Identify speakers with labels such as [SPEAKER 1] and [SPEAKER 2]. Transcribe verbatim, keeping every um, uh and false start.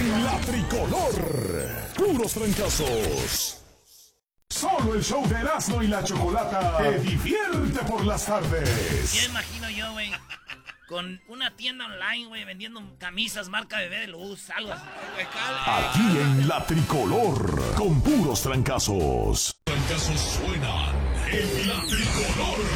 [SPEAKER 1] en la tricolor. Puros trancazos. Solo el show de Erasmo y la Chocolata te divierte por las tardes.
[SPEAKER 2] Ya imagino yo, güey, con una tienda online, güey, vendiendo camisas marca Bebé de Luz, algo así.
[SPEAKER 1] Aquí en la tricolor, con puros trancazos. Trancazos suenan en la tricolor.